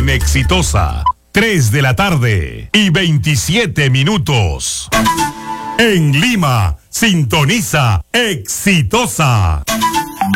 en Exitosa. 3 de la tarde y 27 minutos. En Lima, sintoniza Exitosa.